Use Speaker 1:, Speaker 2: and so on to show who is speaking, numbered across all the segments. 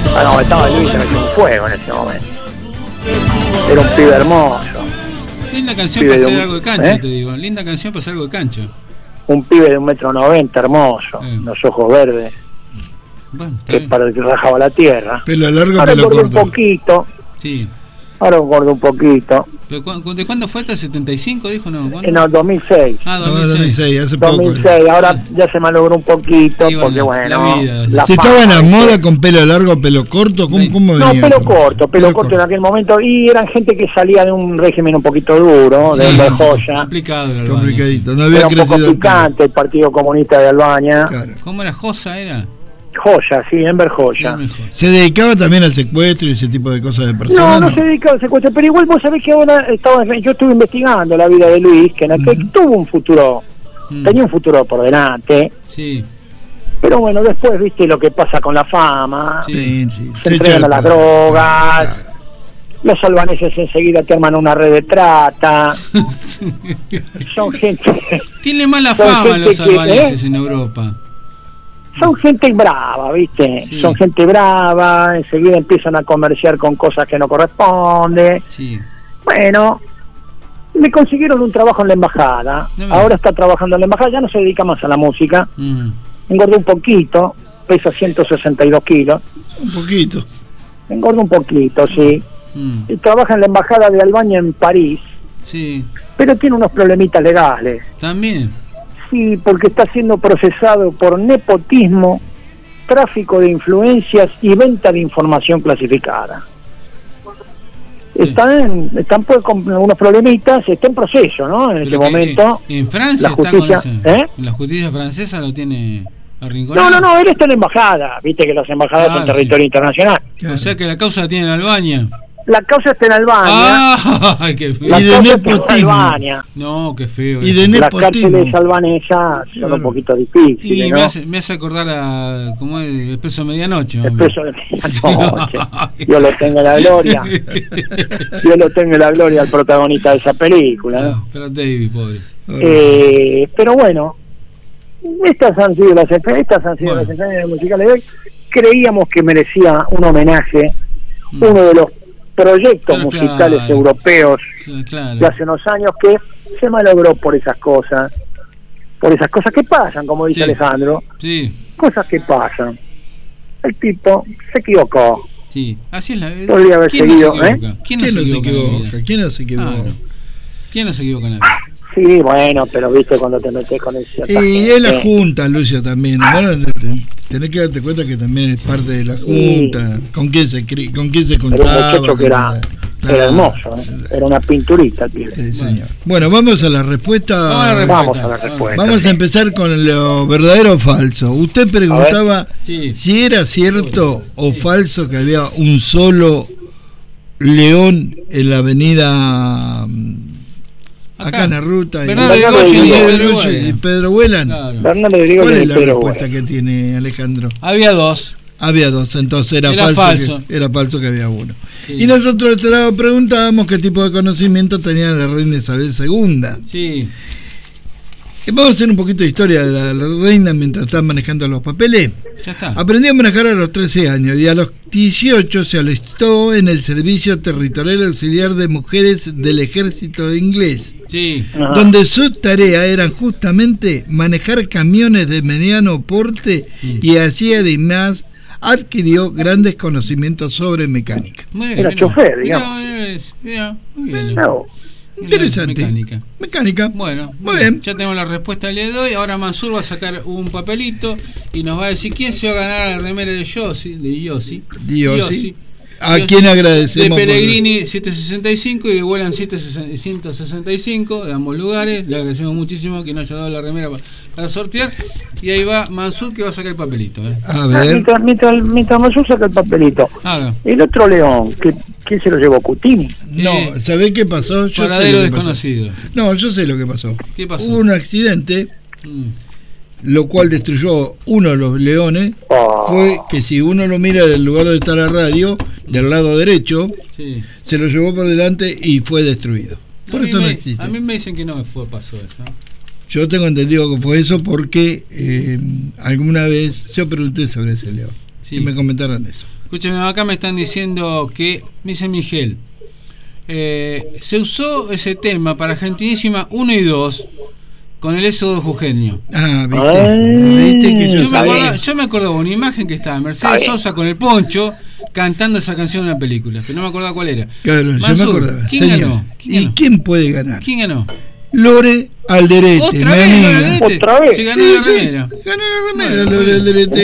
Speaker 1: Ah, no, estaba Luis en un fuego en ese momento. Era un pibe hermoso.
Speaker 2: Linda canción para hacer algo de cancha, te digo. Linda canción para hacer algo de cancha.
Speaker 1: Un pibe de 1,90 m, hermoso, los ojos verdes.
Speaker 2: Bueno,
Speaker 1: que para que rajaba la tierra.
Speaker 3: Pelo largo,
Speaker 1: ahora
Speaker 3: pelo
Speaker 1: engordó
Speaker 3: corto.
Speaker 1: Un poquito.
Speaker 2: Sí.
Speaker 1: Ahora engordó un poquito.
Speaker 2: ¿Pero ¿de cuándo fue esto? ¿75 dijo? No,
Speaker 1: en el 2006.
Speaker 2: Ah, 2006.
Speaker 3: Hace poco.
Speaker 1: 2006, ahora ya se malogró un poquito,
Speaker 2: sí,
Speaker 1: porque bueno.
Speaker 3: Si estaba en la moda con pelo largo, pelo corto, ¿cómo venía?
Speaker 1: No, pelo corto en aquel momento. Y eran gente que salía de un régimen un poquito duro,
Speaker 2: sí,
Speaker 1: de Joya.
Speaker 3: Complicadito. No había
Speaker 1: era un poco picante el Partido Comunista de Albania.
Speaker 3: Claro.
Speaker 2: ¿Cómo era? ¿Joya era?
Speaker 1: Joya, sí, Enver Joya.
Speaker 3: ¿Se dedicaba también al secuestro y ese tipo de cosas de personas?
Speaker 1: No se dedicaba al secuestro, pero igual vos sabés que ahora yo estuve investigando la vida de Luis, que en aquel tuvo un futuro, tenía un futuro por delante.
Speaker 2: Sí.
Speaker 1: Pero bueno, después viste lo que pasa con la fama,
Speaker 3: sí.
Speaker 1: Se entregan a las drogas, los albaneses enseguida te arman una red de trata. Son gente...
Speaker 2: Tiene mala fama los albaneses en Europa.
Speaker 1: Son gente brava, ¿viste? Sí. Son gente brava, enseguida empiezan a comerciar con cosas que no corresponden.
Speaker 2: Sí.
Speaker 1: Bueno, le consiguieron un trabajo en la embajada. Ahora está trabajando en la embajada, ya no se dedica más a la música. Engordó un poquito, pesa 162 kilos.
Speaker 3: Un poquito.
Speaker 1: Engordó un poquito, sí. Y trabaja en la embajada de Albania en París.
Speaker 2: Sí.
Speaker 1: Pero tiene unos problemitas legales.
Speaker 2: También.
Speaker 1: Sí, porque está siendo procesado por nepotismo, tráfico de influencias y venta de información clasificada. Están pues con algunos problemitas, está en proceso, ¿no? En este momento.
Speaker 2: ¿En Francia
Speaker 1: la justicia,
Speaker 2: está con ese? ¿La justicia francesa lo tiene arrinconado?
Speaker 1: No, él está en la embajada, viste que las embajadas son territorio internacional.
Speaker 2: O sea que la causa la tiene en Albania.
Speaker 1: La causa está en Albania.
Speaker 2: ¡Ay, qué feo!
Speaker 1: La causa está en Albania.
Speaker 2: No, qué feo.
Speaker 3: Y de
Speaker 1: las cárceles albanesas son un poquito difíciles.
Speaker 2: Y
Speaker 1: ¿no?
Speaker 2: me hace acordar a ¿cómo es? El Expreso de Medianoche.
Speaker 1: El Expreso de Medianoche. Dios lo tenga en la gloria. Dios lo tenga en la gloria al protagonista de esa película. ¿no?
Speaker 2: Pero David, pobre.
Speaker 1: Pero bueno, estas han sido las escenas musicales de hoy. Creíamos que merecía un homenaje, uno de los proyectos musicales europeos de hace unos años que se malogró por esas cosas que pasan, como dice Alejandro, cosas que pasan. El tipo se equivocó.
Speaker 2: Sí, así es la vida.
Speaker 1: Podría haber seguido,
Speaker 2: ¿Quién no se equivoca?
Speaker 3: ¿Quién no se equivoca?
Speaker 2: ¿Quién no se equivoca en la vida?
Speaker 1: Sí, bueno, pero viste cuando te metes con ese...
Speaker 3: Y es la Junta, Lucio, también. Bueno, tenés que darte cuenta que también es parte de la Junta. ¿Con quién se contaba?
Speaker 1: Era un muchacho que era hermoso, era una pinturita, tío.
Speaker 3: Sí, señor. Bueno, vamos a la respuesta.
Speaker 1: Vamos a la respuesta.
Speaker 3: Vamos a empezar con lo verdadero o falso. Usted preguntaba si era cierto o falso que había un solo león en la avenida... Acá en la ruta y Pedro Huelan.
Speaker 1: Claro.
Speaker 3: ¿Cuál es la respuesta que tiene Alejandro?
Speaker 2: Había dos,
Speaker 3: entonces era falso. Era falso que había uno. Sí. Y nosotros te lo preguntábamos qué tipo de conocimiento tenía la reina Isabel II.
Speaker 2: Sí.
Speaker 3: Vamos a hacer un poquito de historia de la reina mientras está manejando los papeles.
Speaker 2: Ya está.
Speaker 3: Aprendió a manejar a los 13 años y a los 18 se alistó en el Servicio Territorial Auxiliar de Mujeres del Ejército Inglés, donde su tarea era justamente manejar camiones de mediano porte y allí además adquirió grandes conocimientos sobre mecánica.
Speaker 1: Era chofer, digamos.
Speaker 2: Mira, muy bien.
Speaker 3: Interesante. Mecánica.
Speaker 2: Bueno,
Speaker 3: muy bien.
Speaker 2: Ya tenemos la respuesta del día de hoy. Ahora Mansur va a sacar un papelito y nos va a decir quién se va a ganar la remera de Yossi.
Speaker 3: ¿A quién agradecemos?
Speaker 2: De Pellegrini 765 y de Huelan 165, de ambos lugares. Le agradecemos muchísimo que nos haya dado la remera para sortear. Y ahí va Mansur que va a sacar el papelito.
Speaker 3: A ver.
Speaker 1: Mientras Mansur saca el papelito. El otro león, ¿quién se lo llevó? ¿Cutini?
Speaker 3: No, ¿sabés qué pasó?
Speaker 2: Paradero desconocido.
Speaker 3: No, yo sé lo que pasó.
Speaker 2: ¿Qué pasó?
Speaker 3: Hubo un accidente, lo cual destruyó uno de los leones. Fue que si uno lo mira del lugar donde está la radio, del lado derecho, se lo llevó por delante y fue destruido. Por eso no existe.
Speaker 2: A mí me dicen que no pasó eso.
Speaker 3: Yo tengo entendido que fue eso porque alguna vez yo pregunté sobre ese león y me comentaron eso.
Speaker 2: Escúcheme, acá me están diciendo que, dice Miguel, se usó ese tema para Gentilísima 1 y 2 con el éxodo jujeño.
Speaker 3: ¿Viste que
Speaker 2: yo me acordaba una imagen que estaba Mercedes Sosa con el poncho cantando esa canción en una película, pero no me acordaba cuál era.
Speaker 3: Claro,
Speaker 2: Mansur,
Speaker 3: yo me acordaba.
Speaker 2: ¿Quién ganó?
Speaker 3: ¿Y quién puede ganar?
Speaker 2: ¿Quién ganó?
Speaker 3: Lore Alderete.
Speaker 2: ¿Otra vez? Se ganó la remera.
Speaker 3: Ganó la remera, Lore Alderete.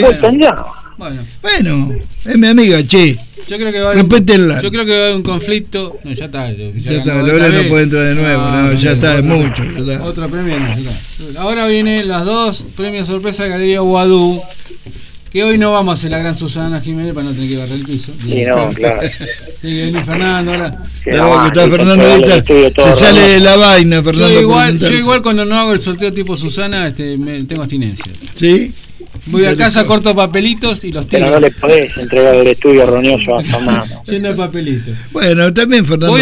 Speaker 3: Bueno, es mi amiga, che.
Speaker 2: Yo creo que va a haber un conflicto. No, ya está.
Speaker 3: Ya está, Lore no puede entrar de nuevo. No, ya está, es mucho.
Speaker 2: Otro premio no, ahora vienen las dos premios sorpresa de Galería Guadú. Que hoy no vamos a hacer la gran Susana Jiménez para no tener que barrer el piso.
Speaker 1: Sí, no, claro.
Speaker 2: Tiene que venir Fernando ahora.
Speaker 3: Que está Fernando ahorita. Se sale de la vaina, Fernando.
Speaker 2: Yo igual cuando no hago el sorteo tipo Susana, tengo abstinencia.
Speaker 3: ¿Sí?
Speaker 2: Voy a casa, corto papelitos y los tiro.
Speaker 1: Pero no le podés entregar el estudio roñoso a Fernando.
Speaker 2: Lleno de papelitos.
Speaker 3: Bueno, también Fernando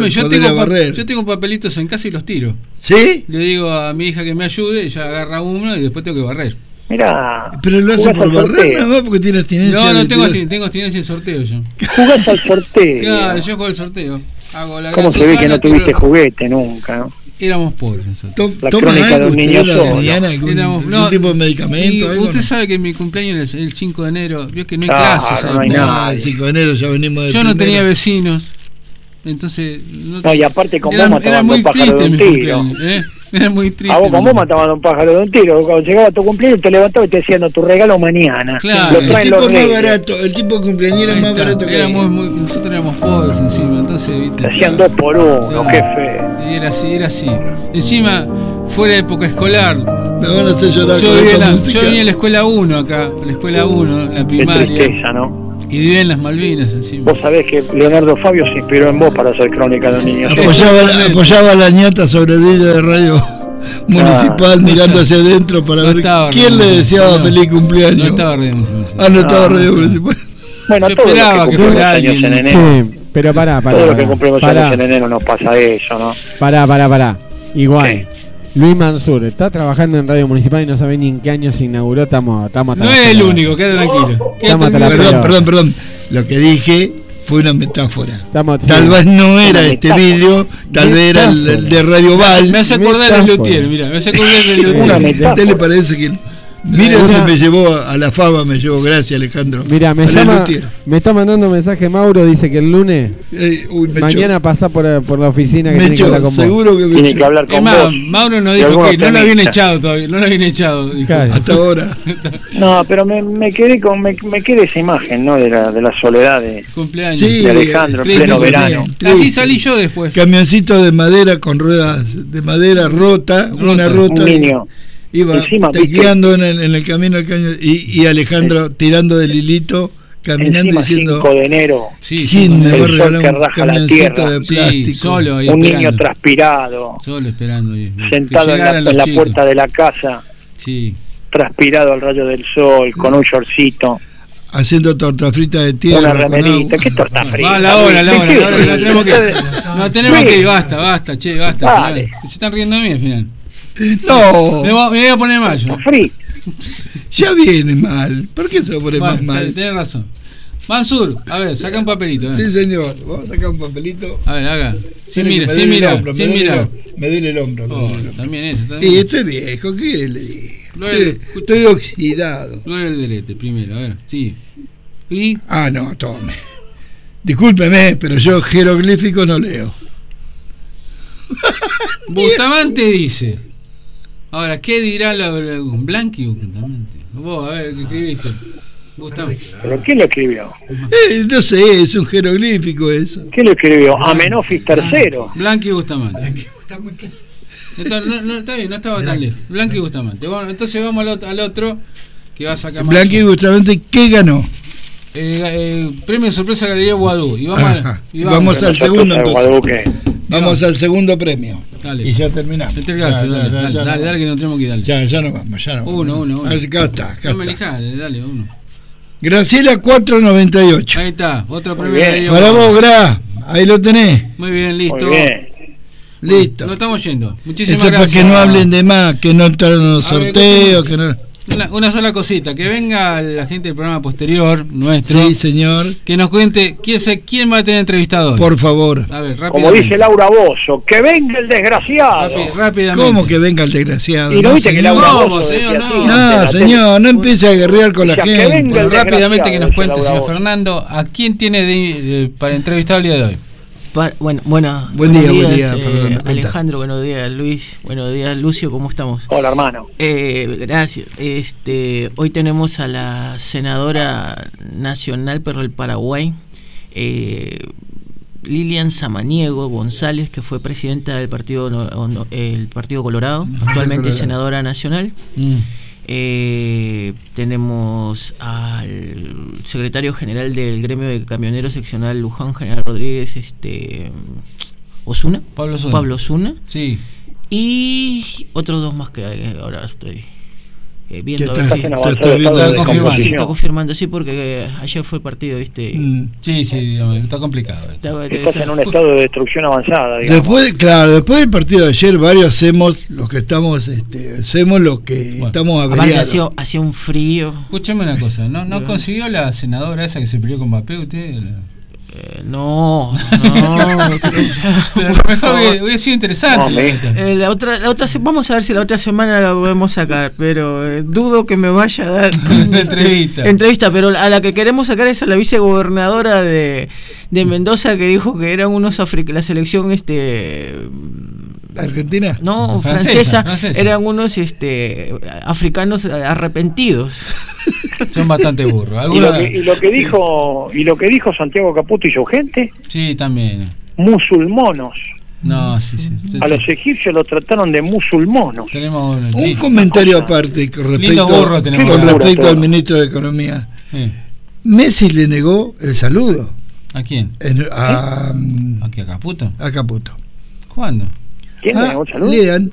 Speaker 2: yo tengo papelitos en casa y los tiro.
Speaker 3: ¿Sí?
Speaker 2: Le digo a mi hija que me ayude, ella agarra uno y después tengo que barrer.
Speaker 1: Mirá,
Speaker 3: pero lo hace por barrer nada más porque tiene abstinencia.
Speaker 2: No tengo abstinencia en sorteo yo.
Speaker 1: Jugás al sorteo.
Speaker 2: Claro, yo juego al sorteo. Hago la
Speaker 1: ¿Cómo se ve que no tuviste juguete nunca, no?
Speaker 2: Éramos pobres.
Speaker 1: La crónica de un niño solo.
Speaker 3: ¿Algún tipo de medicamento?
Speaker 2: Usted sabe que mi cumpleaños es el 5 de enero. Vio que no hay clases.
Speaker 1: No hay nada.
Speaker 3: El 5 de enero ya venimos de
Speaker 2: yo no tenía vecinos. Entonces.
Speaker 1: No, y aparte con vos mataban un pájaro de un tiro.
Speaker 2: Era muy triste.
Speaker 1: A vos con vos mataban un pájaro de un tiro. Cuando llegaba tu cumpleaños te levantabas y te decían tu regalo mañana.
Speaker 2: Claro.
Speaker 3: El tipo más barato, el tipo cumpleañero es más barato que
Speaker 2: nosotros éramos pobres encima, entonces viste.
Speaker 1: Te hacían 2 por 1, qué feo.
Speaker 2: Y era así. Encima, fuera de época escolar.
Speaker 3: Me van a hacer llorar
Speaker 2: yo vivía en la escuela 1 acá, la escuela 1, la primaria.
Speaker 1: Qué tristeza, ¿no?
Speaker 2: Y vivía en las Malvinas encima.
Speaker 1: Vos sabés que Leonardo Fabio se inspiró en vos para hacer Crónica de un niño.
Speaker 3: Apoyaba la ñata sobre el vídeo de radio municipal mirando hacia adentro para ver quién le deseaba feliz cumpleaños.
Speaker 2: No estaba radio municipal.
Speaker 3: No estaba radio municipal.
Speaker 1: Bueno,
Speaker 2: yo esperaba que fuera alguien
Speaker 1: en enero.
Speaker 4: Sí, pero pará.
Speaker 1: Todo lo que cumplimos años en enero nos pasa eso, ¿no?
Speaker 4: Pará. Igual.
Speaker 1: ¿Qué?
Speaker 4: Luis Mansur está trabajando en Radio Municipal y no sabe ni en qué año se inauguró. Estamos
Speaker 2: no es el único, quédate tranquilo.
Speaker 3: Perdón. Lo que dije fue una metáfora.
Speaker 4: Tal
Speaker 3: vez no era este vídeo, tal vez era el de Radio Val.
Speaker 2: Me hace acordar de Lutier, mira, me hace acordar de Lutier.
Speaker 3: ¿A usted le parece que mire dónde me llevó a la fama? Me llevó, gracias Alejandro.
Speaker 4: Mira, me está mandando un mensaje Mauro, dice que el lunes mañana pasa por la oficina que tiene que hablar con vos.
Speaker 3: Seguro que
Speaker 1: tiene que hablar con vos.
Speaker 2: Mauro nos dijo que no lo habían echado todavía, no lo habían echado.
Speaker 3: Claro. Hasta ahora.
Speaker 1: No, pero me quedé esa imagen, ¿no? De la soledad de
Speaker 2: cumpleaños
Speaker 1: de Alejandro en pleno verano.
Speaker 2: Así salí yo después.
Speaker 3: Camioncito de madera con ruedas de madera rota. Una rota.
Speaker 1: Un niño.
Speaker 3: Iba tecleando en el camino al caño y Alejandro tirando del hilito, caminando diciendo
Speaker 1: 5 de enero.
Speaker 3: ¿Quién me va a regalar un camioncito de plástico?
Speaker 2: Solo ahí
Speaker 1: un niño transpirado.
Speaker 2: Solo esperando ahí.
Speaker 1: Sentado en la puerta de la casa.
Speaker 2: Sí.
Speaker 1: Transpirado al rayo del sol, con un shortcito.
Speaker 3: Haciendo torta frita de tierra.
Speaker 1: Una remerita. ¿Qué torta frita?
Speaker 2: La hora. No tenemos que ir. Basta.
Speaker 1: Vale.
Speaker 2: Se están riendo de mí al final.
Speaker 3: No.
Speaker 2: Me voy a poner mal yo.
Speaker 3: Ya viene mal. ¿Por qué se va a poner más mal?
Speaker 2: Tenés razón. Mansur, a ver, saca un papelito.
Speaker 3: Sí, señor. Vamos a sacar un papelito.
Speaker 2: A ver, haga. Sin mirar.
Speaker 3: Me duele el hombro.
Speaker 2: También eso.
Speaker 3: Y estoy viejo, ¿qué le digo? Estoy oxidado.
Speaker 2: Gloria al Delete, primero, a ver, sí. ¿Y?
Speaker 3: No, tome. Discúlpeme, pero yo jeroglífico no leo.
Speaker 2: Bustamante dice. Ahora, ¿qué dirá Blanqui Bustamante? Vos, a ver, ¿qué escribiste? Bustamante.
Speaker 1: ¿Pero quién lo escribió?
Speaker 3: No sé, es un jeroglífico eso.
Speaker 1: ¿Quién lo escribió? Amenofis III.
Speaker 2: Blanqui Bustamante. No, está bien, no estaba tan lejos. Blanqui Bustamante. Bueno, entonces vamos al otro que va a sacar más.
Speaker 3: Blanqui Bustamante, ¿qué ganó?
Speaker 2: Premio sorpresa Galería Guadú. Y
Speaker 3: vamos al segundo entonces. Vamos al segundo premio.
Speaker 2: Dale.
Speaker 3: Y ya terminamos.
Speaker 2: Dale, que no tenemos que ir.
Speaker 3: Ya no vamos.
Speaker 2: Uno.
Speaker 3: Acá está.
Speaker 2: No me elijas, dale, uno.
Speaker 3: Graciela 498.
Speaker 2: Ahí está, otro premio.
Speaker 3: Para vos, Gra. Ahí lo tenés.
Speaker 2: Muy bien, listo.
Speaker 1: Muy bien.
Speaker 3: Listo.
Speaker 2: Nos estamos yendo. Muchísimas
Speaker 3: gracias. Eso para que no hablen de más, que no entraron en los sorteos, que no.
Speaker 2: Una sola cosita, que venga la gente del programa posterior nuestro.
Speaker 3: Sí, señor.
Speaker 2: Que nos cuente quién va a tener entrevistador.
Speaker 3: Por favor.
Speaker 2: A ver,
Speaker 1: como dice Laura Bozzo, que venga el desgraciado.
Speaker 2: Rápidamente.
Speaker 3: ¿Cómo que venga el desgraciado?
Speaker 1: Y no viste que Laura Bozzo
Speaker 2: señor,
Speaker 3: no, señor, no empiece a guerrear con la gente.
Speaker 2: Bueno, rápidamente que nos cuente, señor Fernando, ¿a quién tiene para entrevistar el día de hoy?
Speaker 4: Buen día, Fernando, Alejandro, buenos días, Luis, buenos días, Lucio, ¿cómo estamos?
Speaker 1: Hola, hermano.
Speaker 4: Gracias. Hoy tenemos a la senadora nacional pero del Paraguay, Lilian Samaniego González, que fue presidenta del Partido Colorado, actualmente senadora nacional. Tenemos al secretario general del gremio de camioneros seccional Luján, General Rodríguez, Pablo Osuna.
Speaker 2: Sí.
Speaker 4: Y otros dos más que ahora estoy viendo. Está confirmando, sí, porque ayer fue el partido, ¿viste?
Speaker 2: Sí, está complicado.
Speaker 1: Estás en un estado de destrucción avanzada,
Speaker 3: digamos. Después del partido de ayer, varios hacemos lo que estamos estamos averiados.
Speaker 4: Hacía un frío.
Speaker 2: Escúchame una cosa, ¿no consiguió la senadora esa que se peleó con Mbappé usted?
Speaker 4: No.
Speaker 2: Pero mejor hubiera sido interesante.
Speaker 4: Vamos a ver si la otra semana la podemos sacar, pero dudo que me vaya a dar entrevista, pero a la que queremos sacar es a la vicegobernadora de Mendoza, que dijo que eran unos la selección
Speaker 3: ¿Argentina?
Speaker 4: No, francesa. Eran unos africanos arrepentidos.
Speaker 2: Son bastante burros.
Speaker 1: Y lo que dijo Santiago Caputo y su gente.
Speaker 2: Sí, también.
Speaker 1: Musulmonos.
Speaker 2: No, sí.
Speaker 1: A los egipcios lo trataron de musulmonos.
Speaker 2: Tenemos
Speaker 3: un comentario aparte con respecto al ministro de Economía. Messi le negó el saludo.
Speaker 2: ¿A quién?
Speaker 3: ¿A
Speaker 2: Caputo?
Speaker 3: A Caputo.
Speaker 2: ¿Cuándo?
Speaker 1: ¿Quién le negó el saludo?
Speaker 3: Lean.